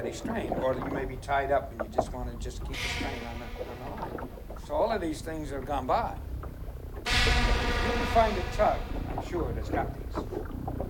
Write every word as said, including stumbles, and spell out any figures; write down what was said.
steady strain, or you may be tied up and you just want to just keep the strain on the, on the line. So all of these things have gone by. You can find a tug, I'm sure, that's got these.